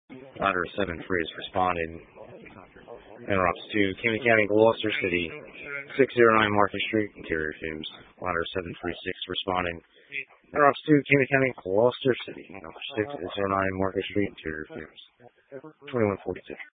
Ladder 7-3 is responding. Interrupts to Camden County, Gloucester City, 609 Market Street, interior fumes. Ladder 736 responding. Interrupts to Camden County, Gloucester City, 609 Market Street, interior fumes. 2142.